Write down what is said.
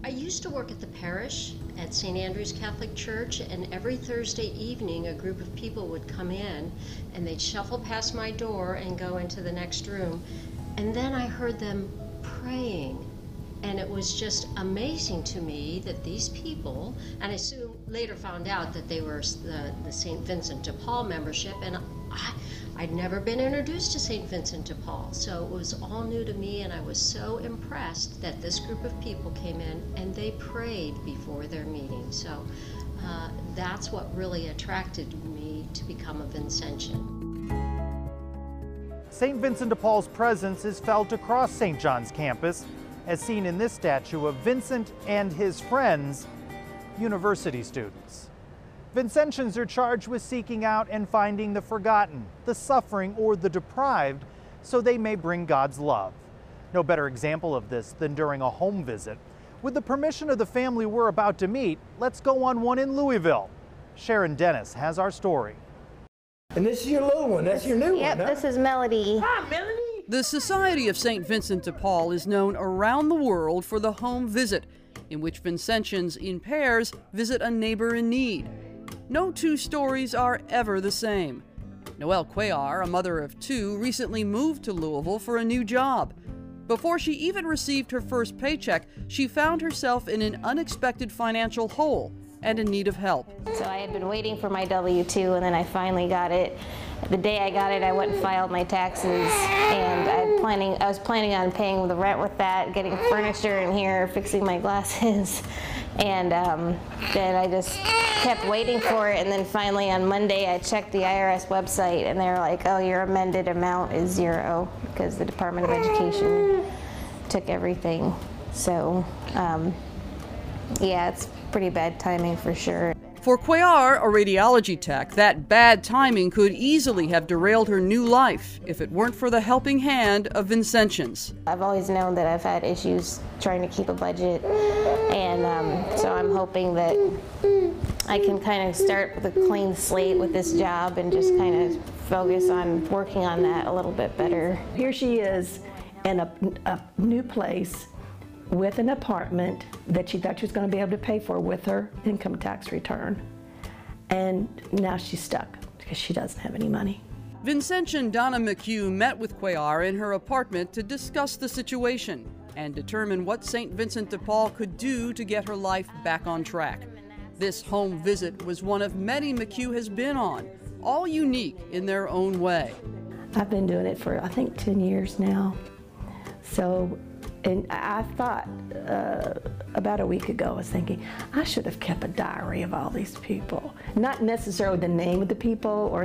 I used to work at the parish at St. Andrew's Catholic Church, and every Thursday evening a group of people would come in and they'd shuffle past my door and go into the next room, and then I heard them praying. And it was just amazing to me that these people, and I soon later found out that they were the St. Vincent de Paul membership, and I'd never been introduced to St. Vincent de Paul, so it was all new to me, and I was so impressed that this group of people came in and they prayed before their meeting. So that's what really attracted me to become a Vincentian. St. Vincent de Paul's presence is felt across St. John's campus, as seen in this statue of Vincent and his friends, university students. Vincentians are charged with seeking out and finding the forgotten, the suffering, or the deprived, so they may bring God's love. No better example of this than during a home visit. With the permission of the family we're about to meet, let's go on one in Louisville. Sharon Dennis has our story. And this is your little one, that's your new one, Yep, huh? this is Melody. Hi, Melody. The Society of St. Vincent de Paul is known around the world for the home visit, in which Vincentians in pairs visit a neighbor in need. No two stories are ever the same. Noelle Cuellar, a mother of two, recently moved to Louisville for a new job. Before she even received her first paycheck, she found herself in an unexpected financial hole and in need of help. So I had been waiting for my W-2, and then I finally got it. The day I got it, I went and filed my taxes, and I was planning on paying the rent with that, getting furniture in here, fixing my glasses, and then I just kept waiting for it, and then finally on Monday I checked the IRS website, and they were like, oh, your amended amount is 0, because the Department of Education took everything. So yeah, it's pretty bad timing for sure. For Cuellar, a radiology tech, that bad timing could easily have derailed her new life if it weren't for the helping hand of Vincentians. I've always known that I've had issues trying to keep a budget, and so I'm hoping that I can kind of start with a clean slate with this job and just kind of focus on working on that a little bit better. Here she is in a new place with an apartment that she thought she was going to be able to pay for with her income tax return. And now she's stuck because she doesn't have any money. Vincentian Donna McHugh met with Cuellar in her apartment to discuss the situation and determine what St. Vincent de Paul could do to get her life back on track. This home visit was one of many McHugh has been on, all unique in their own way. I've been doing it for, I think, 10 years now. So, and I thought about a week ago, I was thinking, I should have kept a diary of all these people. Not necessarily the name of the people or